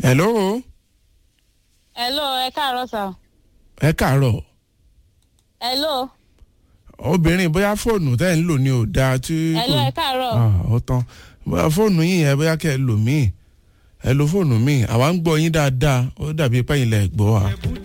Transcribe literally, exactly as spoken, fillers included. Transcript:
hello. hello ẹ káàárọ̀ sà. ẹ káàárọ̀. hello. obìnrin bóyá fóònù tẹ́ ń lò ní ò dáa tí. hello ẹ káàárọ̀. ó tán bóyá fóònù yìí yẹn bóyá kẹ́ ẹ lò míì ẹ lo fóònù míì àwa ń gbọ́ yín dáadáa ó dàbí pẹ́yìn lẹ̀ gbọ́ wa.